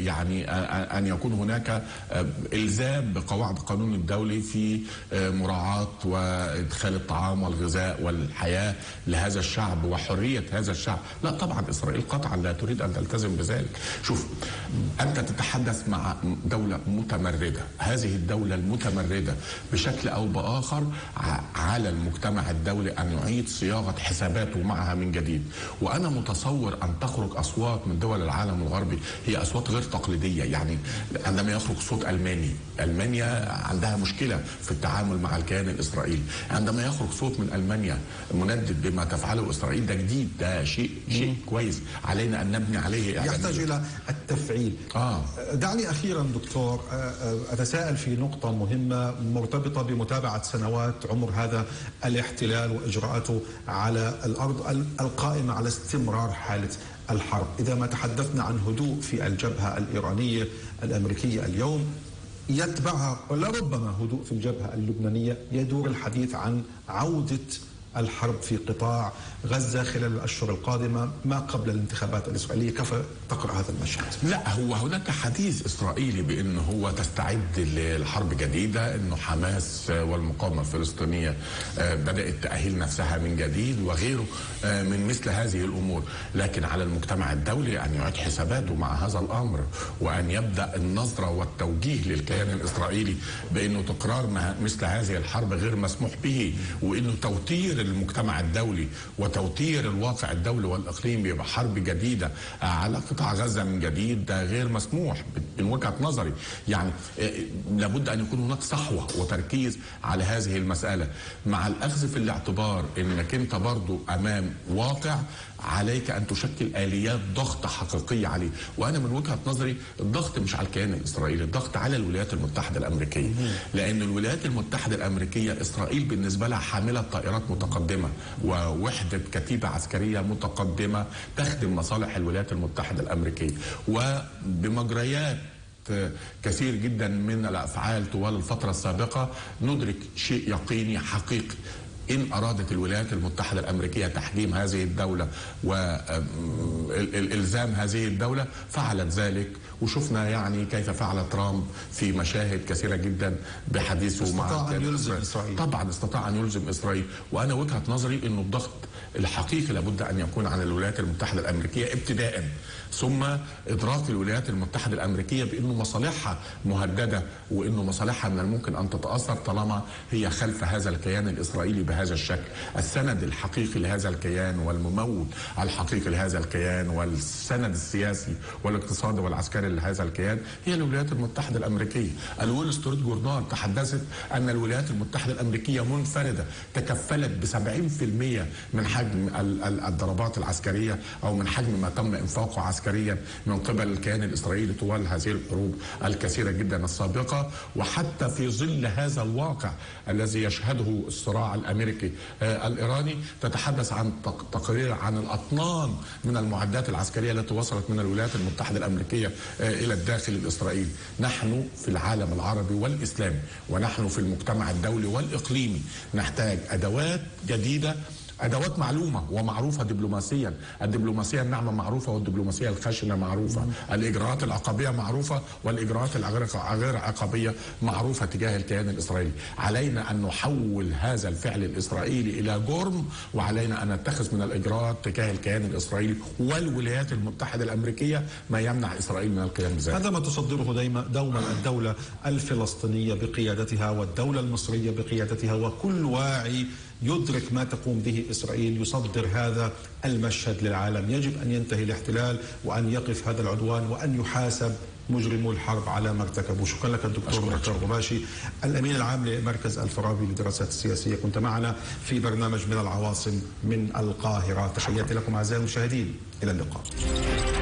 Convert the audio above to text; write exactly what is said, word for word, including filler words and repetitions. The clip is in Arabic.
يعني أن يكون هناك إلزام بقواعد القانون الدولي في مراعاة وإدخال الطعام والغذاء والحياة لهذا الشعب وحرية هذا الشعب. لا طبعا إسرائيل قطعا لا تريد أن تلتزم بذلك. شوف، أنت تتحدث مع دولة متمردة، هذه الدولة المتمردة بشكل أو بآخر على المجتمع الدولي أن يعيد صياغة حساباته معها من جديد. وأنا متصور أن تخرج أصوات من دول العالم الغربي هي أصوات غير تقليدية. يعني عندما يخرج صوت ألماني، ألمانيا عندها مشكلة في التعامل مع الكيان الإسرائيلي، عندما يخرج صوت من ألمانيا مندد بما تفعله إسرائيل، ده جديد، ده شيء شيء كويس علينا أن نبني عليه. يحتاج إلى التفعيل. آه. دعني أخيرا دكتور أتساءل في نقطة مهمة مرتبطة بمتابعة سنوات عمر هذا الاحتلال وإجراءاته على الأرض القائمة على استمرار حالة الحرب. إذا ما تحدثنا عن هدوء في الجبهة الإيرانية الأمريكية اليوم، يتبعها ولربما هدوء في الجبهة اللبنانية، يدور الحديث عن عودة الحرب في قطاع غزة خلال الأشهر القادمة ما قبل الانتخابات الإسرائيلية. كيف تقرأ هذا المشهد؟ لا، هو هناك حديث إسرائيلي بأنه هو تستعد للحرب جديدة، أنه حماس والمقاومة الفلسطينية بدأت تأهيل نفسها من جديد وغيره من مثل هذه الأمور. لكن على المجتمع الدولي أن يعيد حساباته مع هذا الأمر، وأن يبدأ النظرة والتوجيه للكيان الإسرائيلي بأنه تكرار مثل هذه الحرب غير مسموح به، وأنه توتير المجتمع الدولي وتوتير الواقع الدولي والإقليمي بحرب جديدة على قطاع غزة من جديد، ده غير مسموح من وجهة نظري. يعني لابد أن يكون هناك صحوة وتركيز على هذه المسألة، مع الأخذ في الاعتبار أنك أنت برضو أمام واقع عليك أن تشكل آليات ضغط حقيقية عليه. وأنا من وجهة نظري الضغط مش على الكيان الإسرائيلي، الضغط على الولايات المتحدة الأمريكية، لأن الولايات المتحدة الأمريكية إسرائيل بالنسبة لها حاملة طائرات متقدمة ووحدة كتيبة عسكرية متقدمة تخدم مصالح الولايات المتحدة الأمريكية. وبمجريات كثير جدا من الأفعال طوال الفترة السابقة ندرك شيء يقيني حقيقي: إن أرادت الولايات المتحدة الأمريكية تحجيم هذه الدولة والإلزام هذه الدولة فعلت ذلك. وشفنا يعني كيف فعل ترامب في مشاهد كثيرة جدا بحديثه مع استطاع أن يلزم إسرائيل. طبعا استطاع أن يلزم إسرائيل. وأنا وجهة نظري أنه الضغط الحقيقي لابد أن يكون عن الولايات المتحدة الأمريكية ابتداء، ثم إدراك الولايات المتحدة الأمريكية بأنه مصالحها مهددة، وأنه مصالحها من الممكن أن تتأثر طالما هي خلف هذا الكيان الإسرائيلي بهذا الشكل. السند الحقيقي لهذا الكيان والممول الحقيقي لهذا الكيان والسند السياسي والاقتصادي والعسكري لهذا الكيان هي الولايات المتحدة الأمريكية. الول ستريت جورنال تحدثت أن الولايات المتحدة الأمريكية منفردة تكفلت بسبعين في المئة من حجم الضربات العسكرية أو من حجم ما تم إنفاقه عسكريا من قبل الكيان الإسرائيلي طوال هذه الحروب الكثيرة جدا السابقة. وحتى في ظل هذا الواقع الذي يشهده الصراع الأمريكي الإيراني، تتحدث عن تقرير عن الأطنان من المعدات العسكرية التي وصلت من الولايات المتحدة الأمريكية إلى الداخل الإسرائيلي. نحن في العالم العربي والإسلامي ونحن في المجتمع الدولي والإقليمي نحتاج أدوات جديدة، أدوات معلومة ومعروفة دبلوماسيا. الدبلوماسية الناعمة معروفة والدبلوماسية الخشنة معروفة، الإجراءات العقابية معروفة والإجراءات الغير عقابية معروفة تجاه الكيان الإسرائيلي. علينا أن نحول هذا الفعل الإسرائيلي إلى جرم، وعلينا أن نتخذ من الإجراءات تجاه الكيان الإسرائيلي والولايات المتحدة الأمريكية ما يمنع إسرائيل من القيام بذلك. هذا ما تصدره دايما دوما الدولة الفلسطينية بقيادتها والدولة المصرية بقيادتها، وكل واعي يدرك ما تقوم به إسرائيل يصدر هذا المشهد للعالم. يجب أن ينتهي الاحتلال وأن يقف هذا العدوان وأن يحاسب مجرمو الحرب على ما ارتكبوا. شكرا لك الدكتور مختار غباشي، الأمين العام لمركز الفارابي للدراسات السياسية، كنت معنا في برنامج من العواصم من القاهرة. تحياتي لكم أعزائي المشاهدين، إلى اللقاء.